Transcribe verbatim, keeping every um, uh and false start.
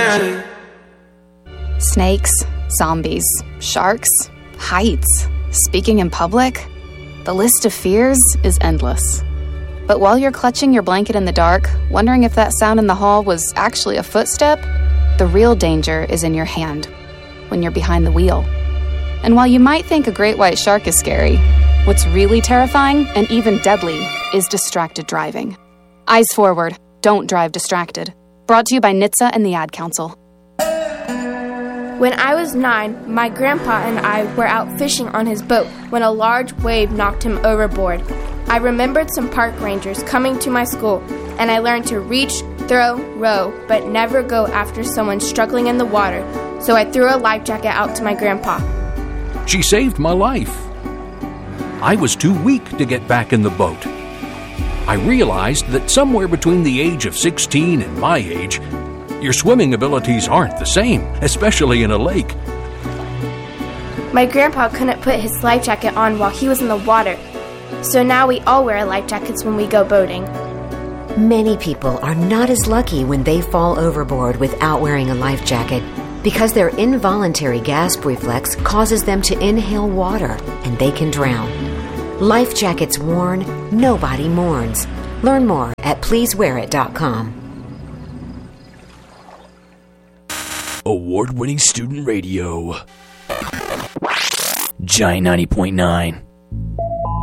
journey. Snakes, zombies, sharks, heights, speaking in public. The list of fears is endless. But while you're clutching your blanket in the dark, wondering if that sound in the hall was actually a footstep, the real danger is in your hand, when you're behind the wheel. And while you might think a great white shark is scary, what's really terrifying and even deadly is distracted driving. Eyes forward, don't drive distracted. Brought to you by N H T S A and the Ad Council. When I was nine, my grandpa and I were out fishing on his boat when a large wave knocked him overboard. I remembered some park rangers coming to my school, and I learned to reach, throw, row, but never go after someone struggling in the water, so I threw a life jacket out to my grandpa. She saved my life. I was too weak to get back in the boat. I realized that somewhere between the age of sixteen and my age, your swimming abilities aren't the same, especially in a lake. My grandpa couldn't put his life jacket on while he was in the water, so now we all wear life jackets when we go boating. Many people are not as lucky when they fall overboard without wearing a life jacket because their involuntary gasp reflex causes them to inhale water and they can drown. Life jackets worn, nobody mourns. Learn more at please wear it dot com. Award-winning student radio. Giant ninety point nine.